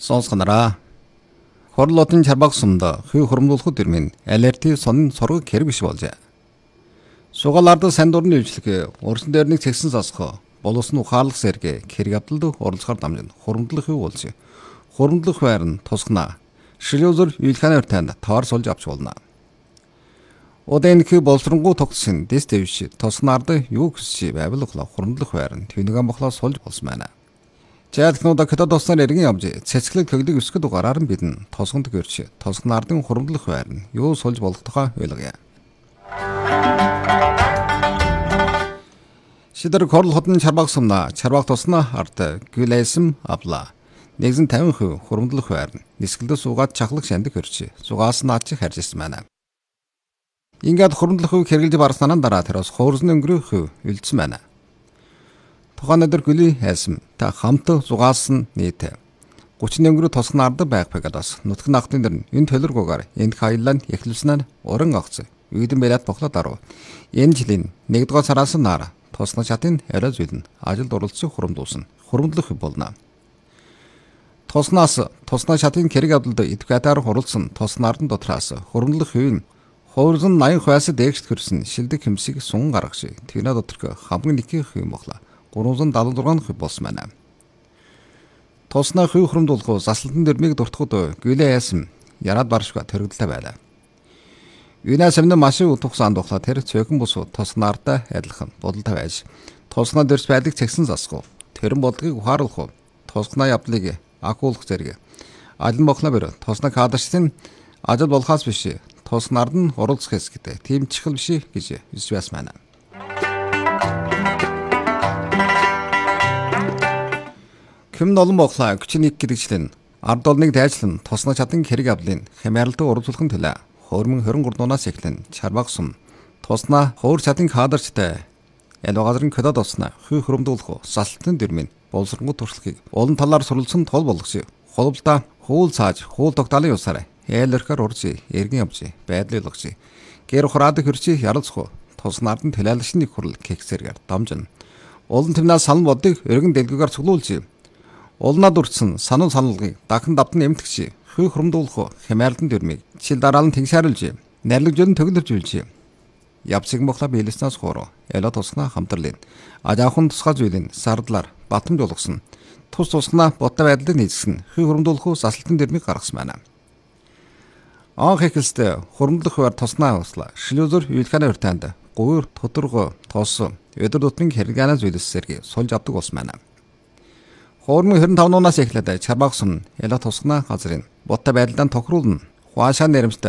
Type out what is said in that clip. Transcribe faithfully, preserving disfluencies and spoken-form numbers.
Сонсгонараа. Хорлолтын чарбаг сумда хүй хуримлуулахуд ирмэн алерти сонин сорго хэрэг биш болжээ. Сугаларда сайн дурны үйлчлэгээ урсан дээр нэг цэгсэн засхоо боловсон ухаалах сэргэ хэрэг авдалд оролцохоор дамжин хуримтлах хүй болж. Хуримтлах байр нь тусгана. Шилөөзөр үйлханы өртөнд тавар сулж авч болно. Одэнхи боловсронгуу тогтсон дэс дэвш тосгонард юу гэсчи байвлахла хуримтлах байр нь тэнэгэн бохлоо сулж болсон байна. Жаадхнуудаа хэд тосноор эргэн явж цэцгэлэг төглөг өсгөд угаараар нь бидэн тосгонд гэрч тосгонардын хуримтлах байр нь юу сулж болох тухай ойлгоё. Шидэр хорл хотын чарбаг сумна чарбаг тосноо ард гүлэсэм авла. нэгэн тавин хувь хуримтлах байр нь нисгэлдээ суугаад чахлах шандаг хөрч зугаас нь аач харж ирсэн байна. Ингээд хуримтлах хувь хэрэглэж барснараа дараа тэрос хуурсны өнгөрөх хувь үлдсэн байна. Тухайн өдөр гүлийн хайсам та хамт зугаас нь нийт гучин өнгөрөө тосгонард байх пегадас нутгийн ахтын дэр энэ төлөргөөр энд хайлан эхлүүлснээр уран огц үйдэн байлаад бохлоо даруй. Энэ жилийн нэгдүгээр сараас нар тосгон шатын арай зүйлэн ажилд оролцох хуримдуулсан хуримтлах болно. Тоснаас тосноо шатын хэрэг авдалд эдвокатаар хуралсан тоснардын дотроос хуримтлах хувийн хуурсан наян хойс дэгшт хөрсөн шилдэг хэмсийг сун гаргаж тэрнээ доторх хамгийн нэг юм боглоо. гурван зуун дадлуу зургаан хувь болсон байна. Тосноо хувь хуримдуулах заслалтын дэрмийг дуртахад гүлээ яасан яраад баршга төрөгдөлтэй байлаа. Юунаас өмнө машин утгасан духлаа тэр цөөхөн бус тоснаарда адилхан бодолтой байж тосноо дэрс байдаг цэгсэн засах. Тэрэн бодлогыг ухааруулах. Тосноо явдлыг акуулах зэрэг. Алин бохлоо бэр тосноо кадрчтын ажил болохоос биш. Тоснаард нь оролцох хэсэгтэй. Тийм чихэл биш гэж хэлж байсан байна. Ким олон бохлаа хүчнийг гэрчлэн ард олныг дайжлан тосноо чадан хэрэг авлын хямааралтай уралдуулахын төлөө хөрмөн хорин гурдуунаас эхлэн чарбаг сум тосноо хуур чадан кадрчтай ялгаарын кодод осноо хүй хуримдуулах салтын дэрмийн боловсронгууд туршлагыг олон талаар суралцсан тол болгосон. Холболдоо хуул цааж хуул тогтоолын юусаар ээлэрхэр урж эргэн явж байдлыг олгож гэр хураад хөрчи ярилцах тоснаард нь төлөөлөгч нэг хурал кексэргээр дамжин олон тэмнээ салан бодыг өргөн дэлгүүгээр цуглуулж улнаад үрдсэн сануу саналгыг дахин давтан эмтгч хүй хуримдуулах хямааралдан дэрмийг жишэл дараалан тэнгшааруулж нарлагжон төгөлөржүүлж явцыг мохла биелснаас хоороо яло тусгана хамтарлын ажаахан тусгай зүйлийн сардлаар батамж болгосон тус тусгана бодтой байдлыг нийцсэн хүй хуримдуулах заслалтын дэрмийг гаргасан байна. Анх эхэлстэй хуримдлах хуваар тосноо услаа шилөөзөр үйлханы өртөнд гуйр тодоргой тос өдөр тутмын хэрэгэнэ зүйлсэрги сулж авдаг болсон байна. Хуурмын хорин тавнуунаас эхлээд чарбаг сум яло тусгана газрын бодтой байдлаа тохируулна. Хуашаа нэрэмжтэй